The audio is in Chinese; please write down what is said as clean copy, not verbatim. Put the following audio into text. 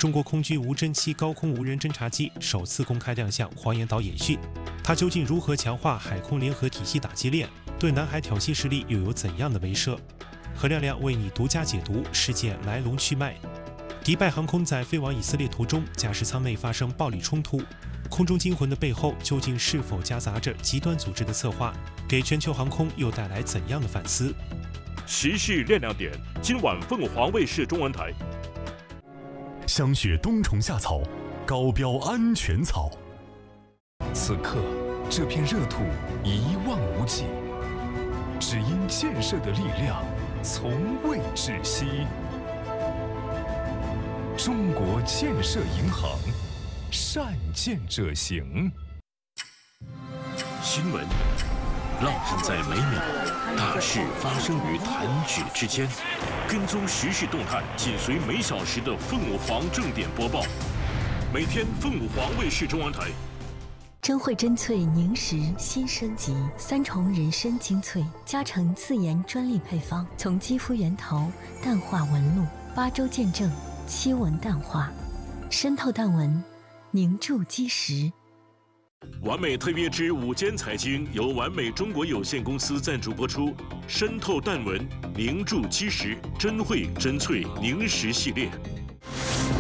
中国空军无侦7高空无人侦察机首次公开亮相黄岩岛演训，它究竟如何强化海空联合体系打击链？对南海挑衅势力又有怎样的威慑？何亮亮为你独家解读事件来龙去脉。迪拜航空在飞往以色列途中，驾驶舱内发生暴力冲突，空中惊魂的背后究竟是否夹杂着极端组织的策划？给全球航空又带来怎样的反思？ 时事亮亮点，今晚凤凰卫视中文台。 香雪冬虫夏草，高标安全草。此刻，这片热土一望无际，只因建设的力量从未窒息。中国建设银行，善建者行。 新闻浪漫在每秒，大事发生于弹指之间。跟踪时事动态，紧随每小时的凤凰正点播报。每天凤凰卫视中文台。 珍惠臻萃凝实新升级，3重人参精粹，加成自研专利配方，从肌肤源头淡化纹路，8周见证7纹淡化，渗透淡纹，凝住基石。 完美特约之午间财经由完美中国有限公司赞助播出，渗透淡纹，凝住基石，珍惠臻萃凝实系列。